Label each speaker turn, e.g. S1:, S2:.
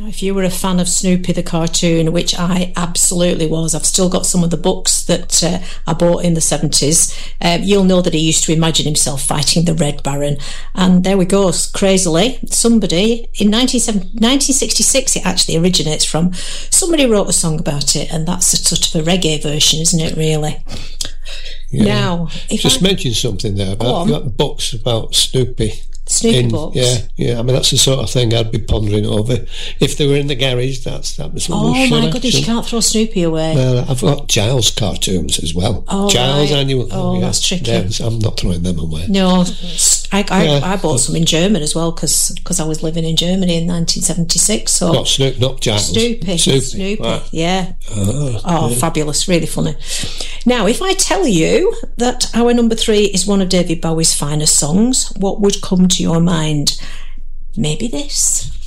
S1: Now, if you were a fan of Snoopy the cartoon, which I absolutely was, I've still got some of the books that I bought in the 70s, you'll know that he used to imagine himself fighting the Red Baron. And there we go, crazily, somebody, in 1966 it actually originates from, somebody wrote a song about it, and that's a sort of a reggae version, isn't it, really?
S2: Yeah.
S1: Now,
S2: just mention something there about books about Snoopy.
S1: Snoopy books.
S2: Yeah. I mean, that's the sort of thing I'd be pondering over. If they were in the garage, that was.
S1: Oh my goodness, you can't throw Snoopy away.
S2: Well, I've got Giles cartoons as well.
S1: Oh,
S2: Giles
S1: right.
S2: Annual.
S1: Oh, that's tricky.
S2: I'm not throwing them away.
S1: No, I bought some in German as well because I was living in Germany in 1976. So
S2: not Snoopy, not Giles.
S1: Snoopy.
S2: Right.
S1: Yeah.
S2: Oh, yeah.
S1: Fabulous, really funny. Now, if I tell you that our number 3 is one of David Bowie's finest songs, what would come to your mind? Maybe this.